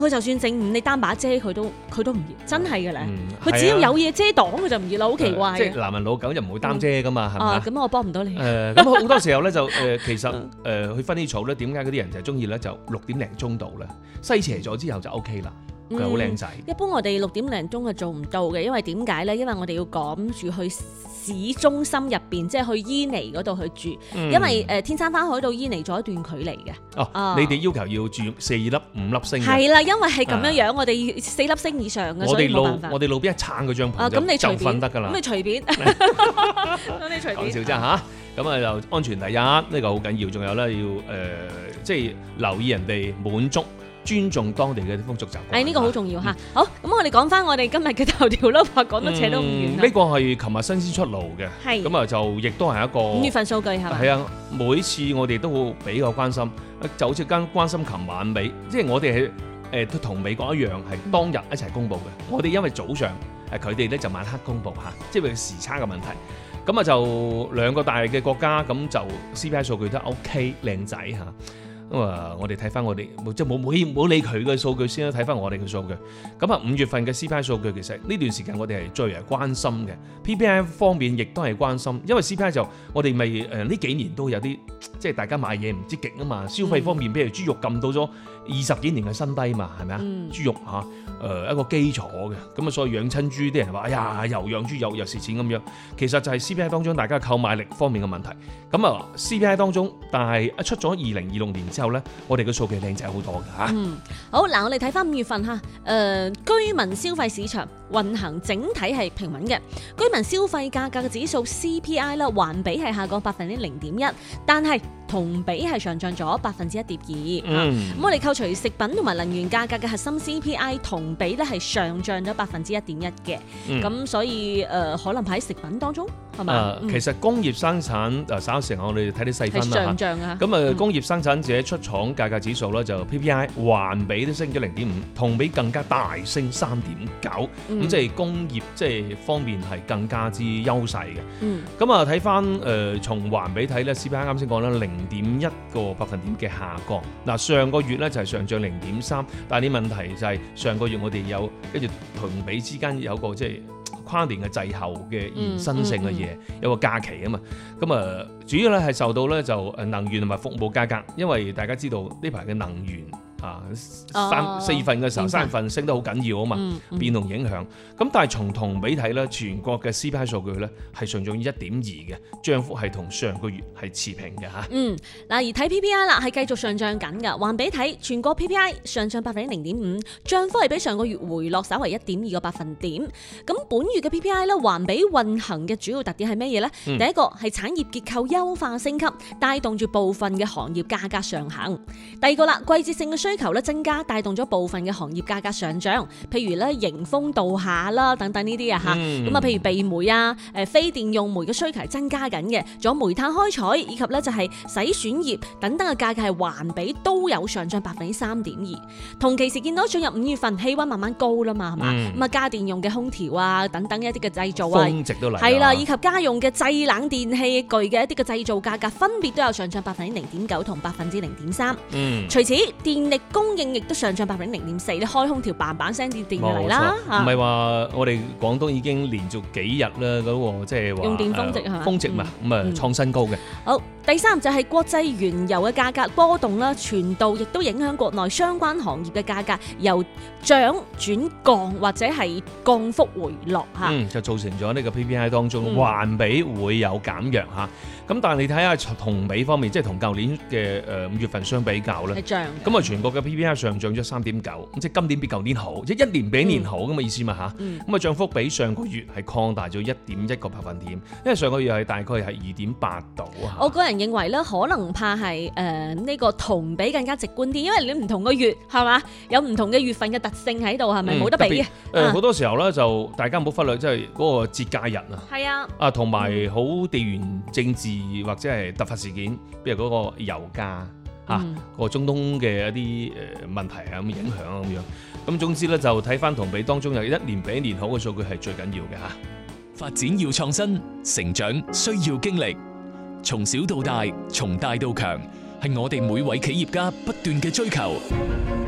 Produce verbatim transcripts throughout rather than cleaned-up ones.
佢就算整五，你擔把遮佢都佢都唔熱，真係嘅咧。佢、 嗯、 只要有嘢遮擋佢就唔熱啦，好奇怪、 呃、即係男人老狗就唔會擔遮噶嘛，係咪啊？ 咁我幫唔到你。 誒咁好多時候咧就誒、呃、其實誒、呃、去薰衣草咧，點解嗰啲人就係中意咧就六點零鐘度咧，西斜咗之後就 O K 啦。佢好靚仔。 一般我哋六點零鐘係做唔到嘅，因為點解咧？因為我哋要趕住去市中心入邊，即係去伊尼嗰度去住，嗯、因為誒、呃、天生花海到伊尼仲有一段距離嘅。 哦，啊、你哋要求要住四粒五粒星。係啦，因為係咁樣樣，啊、我哋四粒星以上嘅， 我哋路所以冇辦法。 我哋路邊一撐嗰張盤就就瞓得㗎啦。 咁你隨便，咁你隨便。 講笑啫嚇，咁啊就安全第一，呢、呢個好緊要。仲有咧要誒、呃，即係留意人哋滿足。尊重當地嘅風俗習慣， 誒、哎、呢、這個好重要嚇、嗯。好，咁我哋講翻我哋今日嘅頭條啦，話講得扯都唔遠啦。 呢、嗯這個係琴日新鮮出爐嘅，係咁啊就亦都係一個五月份數據係嘛？ 係啊，每次我哋都會比較關心，就好似跟關心琴晚尾，即係我哋係誒都同美國一樣係當日一齊公佈嘅。嗯、我哋因為早上誒佢哋咧就晚黑公佈嚇，即係佢時差嘅問題。咁啊就兩個大嘅國家咁就 C P I 數據都 OK 靚仔嚇。咁啊，我哋睇翻我哋，即係冇冇冇理佢嘅數據先啦，睇翻我哋嘅數據。咁啊，五月份嘅 C P I 數據其實呢段時間我哋係最為關心嘅 ，P P I 方面亦都係關心，因為 C P I 就我哋咪誒呢幾年都有啲即係大家買嘢唔積極啊嘛，消費方面譬如豬肉撳到咗二十幾年嘅新低嘛，係咪啊？豬肉嚇誒、呃、一個基礎嘅，咁啊所以養親豬啲人話：哎呀，又養豬又又蝕錢咁樣。其實就係 C P I 當中大家購買力方面嘅問題。咁啊 C P I 當中，但係一出咗二零二六年之後咧，我哋嘅數據靚仔好多㗎嚇。 嗯，好嗱，我哋睇翻五月份嚇，誒、呃、居民消費市場運行整體係平穩嘅，居民消費價格嘅指數 C P I 啦，環比係下降百分之零點一，但係同比係上漲咗百分之一點二。嗯，咁我哋扣除食品同埋能源價格嘅核心 C P I 同比咧係上漲咗百分之一點一嘅。咁、嗯、所以誒、呃、可能喺食品當中係嘛、 呃嗯？其實工業生產誒稍時我哋睇啲細分啦上漲啊。 咁啊、嗯，工業生產者出廠價格指數咧就 P P I 環比都升咗零點五，同比更加大升三點九。咁即係工業即係方面係更加之優勢嘅。嗯。咁啊睇翻誒從環比睇咧 C P I 啱先講啦，零點一個百分點嘅下降。嗱上個月咧就係上漲零點三，但係啲問題就係上個月我哋有跟住同比之間有個即係跨年嘅滯後嘅延伸性嘅嘢、嗯嗯嗯，有個假期啊嘛。咁啊主要咧係受到咧就誒能源同埋服務價格，因為大家知道呢排嘅能源。啊，三、哦、四月份嘅時候，三月份升得好緊要啊嘛、嗯嗯，變動影響。咁但係從同比睇咧，全國嘅 C P I 數據咧係上漲一點二嘅，漲幅係同上個月係持平嘅嚇。嗯， 嗱而睇 P P I 啦，係繼續上漲緊㗎。環比睇全國 P P I 上漲百分之零點五，漲幅係比上個月回落稍為一點二個百分點。咁本月嘅 P P I 咧，環比運行嘅主要特點係乜嘢咧？第一個係產業結構優化升級，帶動住部分嘅行業價格上行。第二個啦，季節性嘅需求咧增加，帶動咗部分嘅行業價格上漲，譬如咧迎風度夏啦等等呢啲啊嚇，咁啊譬如備煤啊、誒非電用煤嘅需求係增加緊嘅，仲有煤炭開採以及咧就係洗選業等等嘅價格係環比都有上漲百分之三點二。同期時見到進入五月份氣溫慢慢高啦嘛，係嘛，咁啊家電用嘅空調啊等等一啲嘅製造啊， 峰值都嚟係啦，以及家用嘅製冷電器具嘅一啲嘅製造價格分別都有上漲百分之零點九同百分之零點三。嗯，除此電力供應亦都上漲百分之零點四，你開空調嘭嘭聲啲電嚟啦， 唔係話我哋廣東已經連續幾日啦嗰個即係話用電峰值係嘛？ 峰值嘛，咁啊創新高嘅。 好，第三就係國際原油嘅價格波動啦，傳導亦都影響國內相關行業嘅價格由漲轉降或者係降幅回落嚇。 嗯，就造成咗呢個 P P I 當中環比會有減弱嚇。咁但係你睇下同比方面，即係同舊年嘅誒五月份相比較咧， 係漲。 咁啊全國嘅 P P I 上漲咗三點九，咁即係今年比舊年好，即係一年比一年好咁嘅意思嘛嚇。咁啊、嗯、漲幅比上個月係擴大咗一點一個百分點，因為上個月係大概係二點八度啊。 我個人認為咧，可能怕係誒呢個同比更加直觀啲，因為你唔同個月係嘛，有唔同嘅月份嘅特性喺度，係咪冇得比嘅？ 誒好多時候咧就大家唔好忽略，即係嗰個節假日啊。 係啊。 啊同埋好地緣政治或者係突發事件，譬如嗰個油價。嚇、嗯、個、啊、中東嘅一啲誒問題啊咁影響啊咁樣，咁總之咧就睇翻同比當中有一年比一年好嘅數據係最緊要嘅嚇。 發展要創新，成長需要經歷，從小到大，從大到強，係我哋每位企業家不斷嘅追求。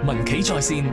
民企在線